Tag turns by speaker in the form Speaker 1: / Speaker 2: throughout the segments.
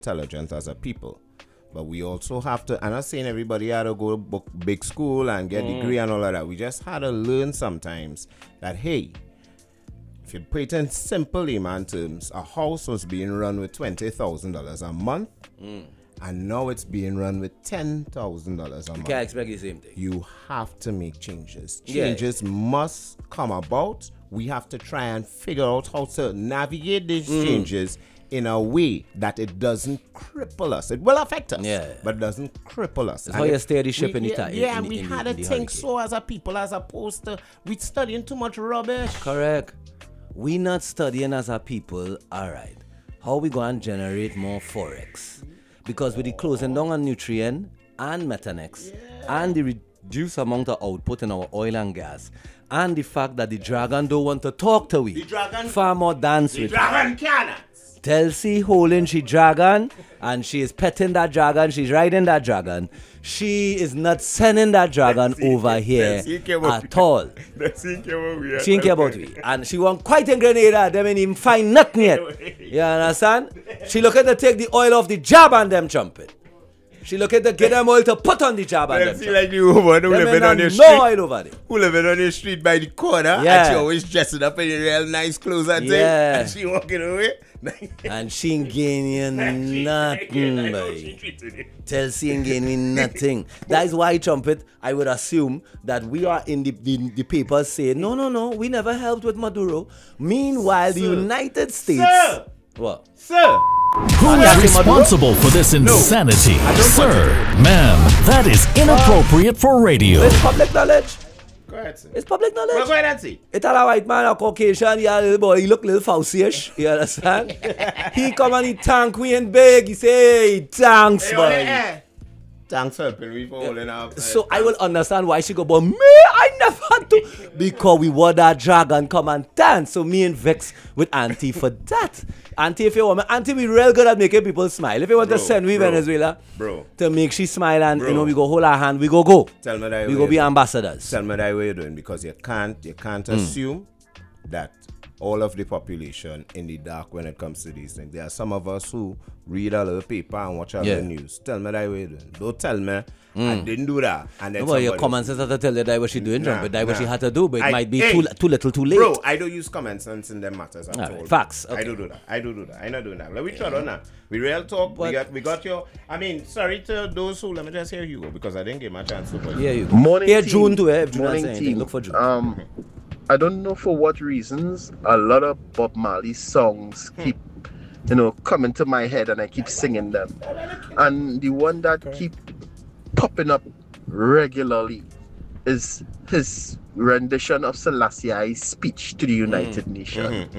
Speaker 1: intelligent as a people. But we also have to, I'm not saying everybody had to go to big school and get degree and all of that. We just had to learn sometimes that, hey, if you put it in simple layman terms, a house was being run with $20,000 a month, and now it's being run with $10,000 a month.
Speaker 2: You can't expect the same thing.
Speaker 1: You have to make changes. Changes must come about. We have to try and figure out how to navigate these changes in a way that it doesn't cripple us. It will affect us, but it doesn't cripple us.
Speaker 2: That's how you steer the ship in the time.
Speaker 1: Yeah, we had to think so as a people, as opposed to we studying too much rubbish.
Speaker 2: Correct. We not studying as a people, all right. How we going to generate more forex? Because with the closing down on Nutrien and Methanex and the reduced amount of output in our oil and gas and the fact that the dragon don't want to talk to we,
Speaker 1: The dragon,
Speaker 2: far more dance
Speaker 1: the
Speaker 2: with
Speaker 1: dragon cannot.
Speaker 2: Telsi holding she dragon and she is petting that dragon, she's riding that dragon. She is not sending that dragon over here at all. She ain't care about we. And she want quite in Grenada, them ain't even find nothing yet. You understand? She looking to take the oil off the job and them trumpet. She looking to get them oil to put on the job and them trumpet.
Speaker 1: Like the woman who living on the street.
Speaker 2: No oil over there.
Speaker 1: Who living on the street by the corner, and she always dressing up in real nice clothes and thing, and she walking away.
Speaker 2: And she ain't gaining nothing, boy. Telsi ain't gaining nothing. That is why, Trumpet, I would assume that we are in the papers saying, no, we never helped with Maduro. Meanwhile, the United States...
Speaker 1: Sir!
Speaker 2: What?
Speaker 1: Sir!
Speaker 3: Who is responsible for this insanity? Sir, ma'am, that is inappropriate for radio.
Speaker 2: It's public knowledge.
Speaker 1: Go ahead, sir.
Speaker 2: It's public knowledge.
Speaker 1: Well, go ahead and see.
Speaker 2: It's a white man, a Caucasian, he a little boy, he look little Fauci-ish, you understand? He come and he thank we and beg, he say, hey, thanks, boy.
Speaker 1: Thanks for helping me for holding up.
Speaker 2: So I will understand why she go, but me, I never do. Because we want that dragon come and dance. So me and Vex with Auntie for that. Auntie, if you want me, Auntie, we real good at making people smile. If you want to send me Venezuela to make she smile and you know we go hold her hand, we go.
Speaker 1: Tell me that
Speaker 2: we go be ambassadors.
Speaker 1: Tell me that way you're doing, because you can't assume that all of the population in the dark when it comes to these things. There are some of us who read a little paper and watch a little news. Tell me that way you're doing. Don't tell me I didn't do that. And then
Speaker 2: your common sense has to tell you that what she doing, but that what she had to do, but it might be too little, too late.
Speaker 1: Bro, I don't use common sense in them matters at all.
Speaker 2: Facts. Okay.
Speaker 1: I do that. I'm not doing that. Let me try on that. We real talk. We got your. I mean, sorry to those who. Let me just hear you because I didn't get my chance to.
Speaker 2: Yeah, you go.
Speaker 4: Morning
Speaker 2: Here,
Speaker 4: team.
Speaker 2: June too. If June
Speaker 4: Morning
Speaker 2: not saying
Speaker 4: team.
Speaker 2: anything, look for June.
Speaker 4: I don't know for what reasons a lot of Bob Marley songs keep, coming to my head and I keep singing them. And the one that keep popping up regularly is his rendition of Selassie's speech to the United Nations.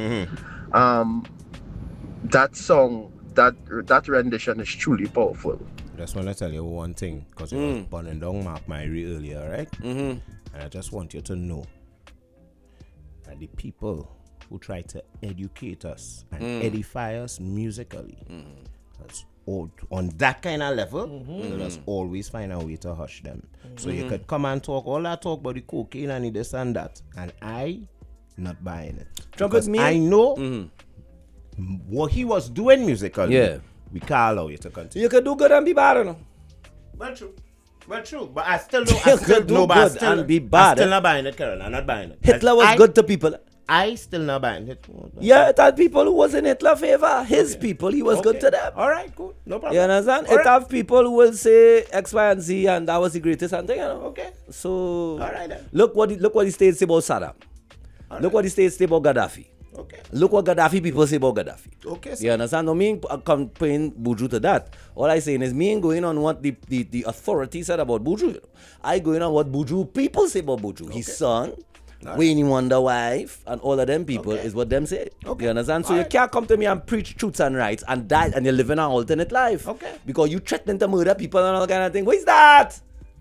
Speaker 4: That song, that rendition is truly powerful.
Speaker 1: Just want to tell you one thing, because you was burning down Mark Myrie earlier, right? And I just want you to know that the people who try to educate us and edify us musically, that's all, on that kind of level, they just always find a way to hush them. So you could come and talk all that talk about the cocaine and this and that, and I not buying it. Because I know what he was doing musically.
Speaker 2: Yeah.
Speaker 1: We can't allow you to continue.
Speaker 2: You can do good and be bad, you know.
Speaker 1: Well, true. But I still know. I still
Speaker 2: do
Speaker 1: know, but
Speaker 2: good and be bad.
Speaker 1: I'm still not buying it, Karen. I'm not buying it.
Speaker 2: Hitler was good to people.
Speaker 1: I still not buying it.
Speaker 2: Yeah, it had people who was in Hitler favor. His people, he was good to them.
Speaker 1: All right, cool. No problem.
Speaker 2: You understand? It have people who will say X, Y, and Z, and that was the greatest and thing, you know.
Speaker 1: Okay.
Speaker 2: So,
Speaker 1: all right then.
Speaker 2: Look what the states say about Saddam. Look what the states say about Gaddafi.
Speaker 1: Okay.
Speaker 2: Look what Gaddafi people say about Gaddafi.
Speaker 1: Okay, sir.
Speaker 2: You understand? No, me ain't comparing Buju to that. All I saying is me ain't going on what the authority said about Buju. You know? I going on what Buju people say about Buju. Okay. His son, Wayne Wonder wife, and all of them people is what them say. Okay. You understand? So you can't come to me and preach truths and rights and die and you're living an alternate life.
Speaker 1: Okay.
Speaker 2: Because you threatening to murder people and all kind of thing. What is that?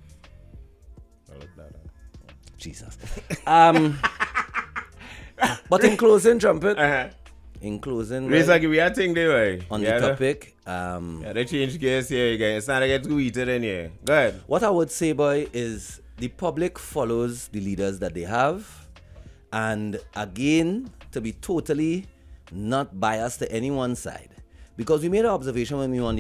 Speaker 2: Jesus. But in closing, Trumpet. In closing,
Speaker 1: we are thinking way
Speaker 2: on the topic.
Speaker 1: They change gears here again. It's not to get too heated in here. Go ahead.
Speaker 2: What I would say, boy, is the public follows the leaders that they have, and again, to be totally not biased to any one side, Because we made an observation when we were on